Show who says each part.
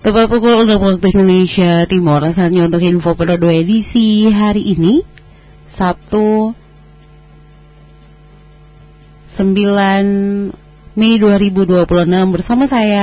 Speaker 1: Tepat pukul 6 waktu Indonesia Timur. Asalnya untuk info pada 2 edisi hari ini, Sabtu 9 Mei 2026 bersama saya